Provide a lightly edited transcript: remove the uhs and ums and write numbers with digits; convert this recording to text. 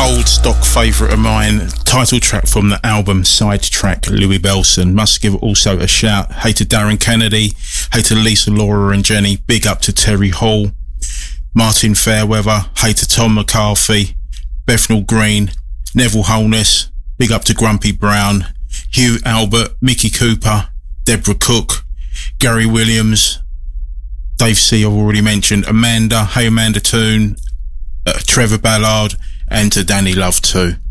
old stock favourite of mine, title track from the album Sidetrack, Louis Bellson. Must give also a shout. Hey to Darren Kennedy, hey to Lisa, Laura and Jenny, big up to Terry Hall, Martin Fairweather, hey to Tom McCarthy, Bethnal Green, Neville Holness, big up to Grumpy Brown, Hugh Albert, Mickey Cooper, Deborah Cook, Gary Williams, Dave C I've already mentioned, Amanda, hey Amanda Toon, Trevor Ballard, and to Danny Love too.